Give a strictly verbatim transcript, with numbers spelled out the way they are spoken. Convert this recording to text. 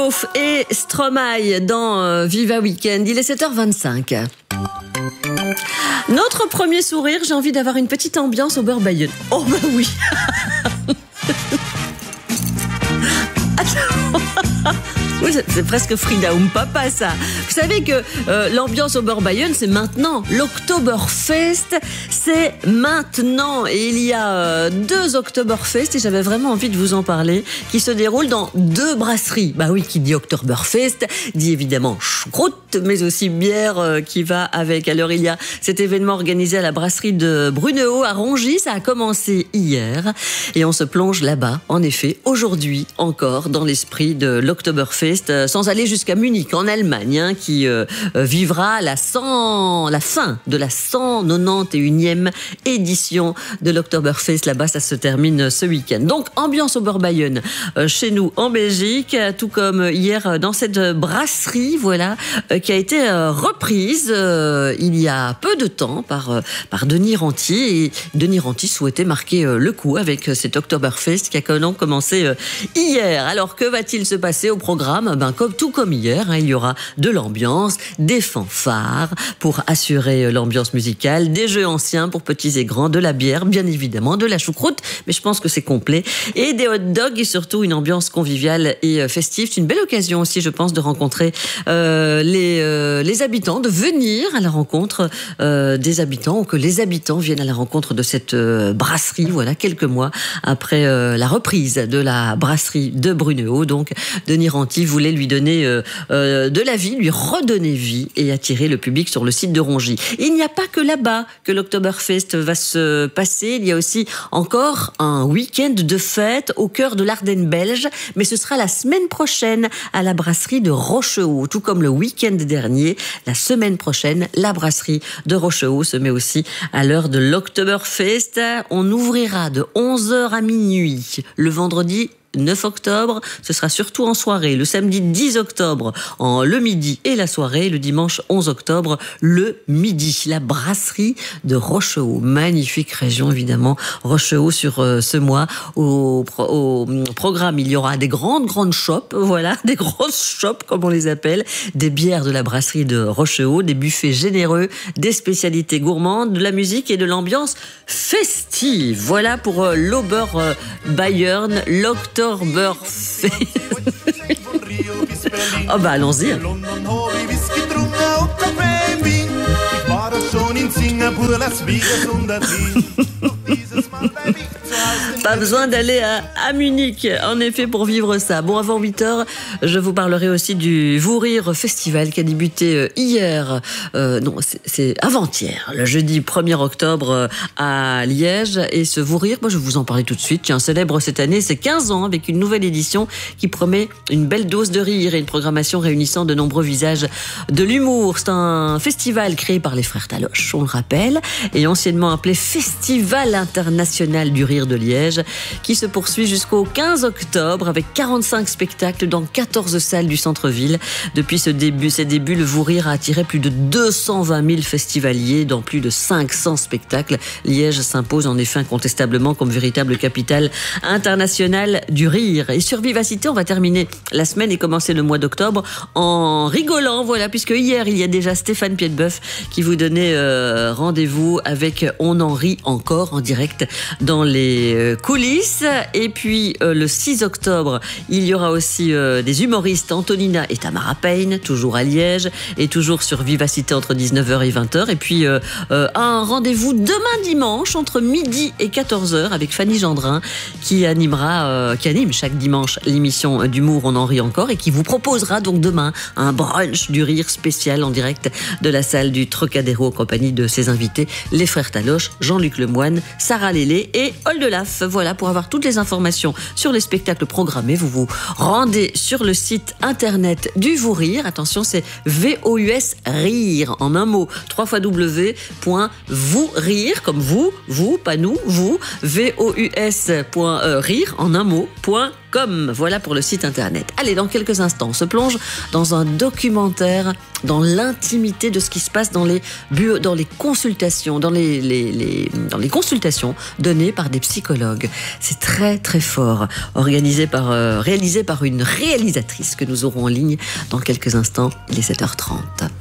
Bruno et Stromae dans euh, Viva Weekend. Il est sept heures vingt-cinq. Notre premier sourire, j'ai envie d'avoir une petite ambiance au beurre Bayonne. Oh ben oui. Oui, c'est presque Frida Umpapa, ça. Vous savez que euh, l'ambiance au beurre Bayonne, c'est maintenant. L'Oktoberfest, c'est maintenant. Et il y a euh, deux Oktoberfest, et j'avais vraiment envie de vous en parler, qui se déroulent dans deux brasseries. Bah oui, qui dit Oktoberfest, dit évidemment choucroute, mais aussi bière euh, qui va avec. Alors, il y a cet événement organisé à la brasserie de Brunehaut à Rongy. Ça a commencé hier, et on se plonge là-bas, en effet, aujourd'hui encore, dans l'esprit de l'Oktoberfest. Sans aller jusqu'à Munich, en Allemagne, hein, qui euh, vivra la, cent, la fin de la cent quatre-vingt-onze e édition de l'Oktoberfest. Là-bas, ça se termine ce week-end. Donc, ambiance au beurre Bayonne euh, chez nous en Belgique, tout comme hier dans cette brasserie, voilà, euh, qui a été euh, reprise euh, il y a peu de temps par, euh, par Denis Ranty. Et Denis Ranty souhaitait marquer euh, le coup avec euh, cet Oktoberfest qui a donc commencé euh, hier. Alors, que va-t-il se passer au programme? Ben, comme, tout comme hier, hein, il y aura de l'ambiance, des fanfares pour assurer l'ambiance musicale, des jeux anciens pour petits et grands, de la bière, bien évidemment, de la choucroute, mais je pense que c'est complet, et des hot dogs et surtout une ambiance conviviale et festive. C'est une belle occasion aussi, je pense, de rencontrer euh, les, euh, les habitants, de venir à la rencontre euh, des habitants, ou que les habitants viennent à la rencontre de cette euh, brasserie, voilà, quelques mois après euh, la reprise de la brasserie de Brunehaut. Donc, Denis Ranty voulait lui donner euh, euh, de la vie, lui redonner vie et attirer le public sur le site de Rongy. Et il n'y a pas que là-bas que l'Oktoberfest va se passer. Il y a aussi encore un week-end de fête au cœur de l'Ardenne belge, mais ce sera la semaine prochaine à la brasserie de Rochehaut. Tout comme le week-end dernier, la semaine prochaine, la brasserie de Rochehaut se met aussi à l'heure de l'Oktoberfest. On ouvrira de onze heures à minuit le vendredi neuf octobre, ce sera surtout en soirée. Le samedi dix octobre, en le midi et la soirée. Le dimanche onze octobre, le midi. La brasserie de Rochehaut. Magnifique région, évidemment. Rochehaut sur euh, ce mois. Au, au programme, il y aura des grandes, grandes shops. Voilà, des grosses shops, comme on les appelle. Des bières de la brasserie de Rochehaut. Des buffets généreux. Des spécialités gourmandes. De la musique et de l'ambiance festive. Voilà pour euh, l'Ober euh, Bayern, l'Oktoberfest. Oh bah allons-y. Pas besoin d'aller à, à Munich, en effet, pour vivre ça. Bon, avant huit heures, je vous parlerai aussi du Vous Rire Festival qui a débuté hier, euh, non, c'est, c'est avant-hier, le jeudi premier octobre à Liège. Et ce Vous Rire, moi, je vais vous en parler tout de suite. Tiens, célèbre cette année ses quinze ans avec une nouvelle édition qui promet une belle dose de rire et une programmation réunissant de nombreux visages de l'humour. C'est un festival créé par les frères Taloche, on le rappelle, et anciennement appelé Festival international du rire de Liège, qui se poursuit jusqu'au quinze octobre avec quarante-cinq spectacles dans quatorze salles du centre-ville. Depuis ce début, ses débuts, le Vous Rire a attiré plus de deux cent vingt mille festivaliers dans plus de cinq cents spectacles. Liège s'impose en effet incontestablement comme véritable capitale internationale du rire. Et sur Vivacité, on va terminer la semaine et commencer le mois d'octobre en rigolant, voilà, puisque hier, il y a déjà Stéphane Piedboeuf qui vous donnait euh, rendez-vous avec On en rit encore en direct dans les coulisses. Et puis euh, le six octobre, il y aura aussi euh, des humoristes, Antonina et Tamara Payne, toujours à Liège et toujours sur Vivacité entre dix-neuf heures et vingt heures. Et puis euh, euh, un rendez-vous demain dimanche entre midi et quatorze heures avec Fanny Gendrin qui animera, euh, qui anime chaque dimanche l'émission d'humour On en rit encore et qui vous proposera donc demain un brunch du rire spécial en direct de la salle du Trocadéro en compagnie de ses invités, les frères Taloche, Jean-Luc Lemoine, Sarah Lélé et Oldelaf. Voilà, pour avoir toutes les informations sur les spectacles programmés, vous vous rendez sur le site internet du Vous Rire. Attention, c'est V O U S Rire en un mot. w w w point vous rire, comme vous, vous, pas nous, vous, V O U S point rire en un mot, point com. Voilà pour le site internet. Allez, dans quelques instants, on se plonge dans un documentaire, dans l'intimité de ce qui se passe dans les bureaux, dans les consultations, dans les, les, les, dans les consultations données par des psychologues. C'est très très fort, organisé par, euh, réalisé par une réalisatrice que nous aurons en ligne dans quelques instants. Il est sept heures trente.